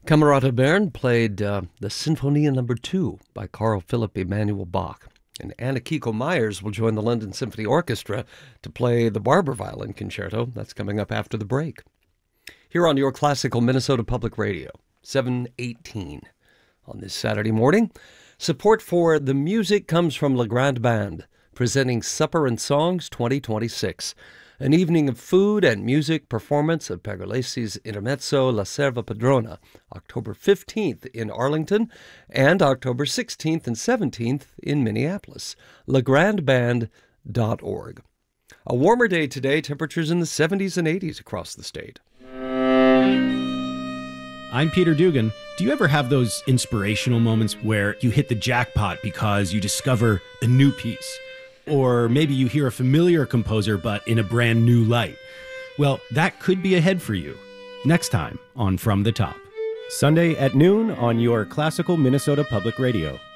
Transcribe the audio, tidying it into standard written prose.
Camerata Bern played the Sinfonia No. 2 by Carl Philipp Emanuel Bach. And Anna Kiko Myers will join the London Symphony Orchestra to play the Barber Violin Concerto. That's coming up after the break. Here on your classical Minnesota Public Radio, 7:18 on this Saturday morning. Support for the music comes from La Grande Band, presenting Supper and Songs 2026. An evening of food and music performance of Pergolesi's Intermezzo La Serva Padrona, October 15th in Arlington and October 16th and 17th in Minneapolis. LaGrandeBand.org. A warmer day today, temperatures in the 70s and 80s across the state. I'm Peter Dugan. Do you ever have those inspirational moments where you hit the jackpot because you discover a new piece? Or maybe you hear a familiar composer, but in a brand new light. Well, that could be ahead for you. Next time on From the Top. Sunday at noon on your classical Minnesota Public Radio.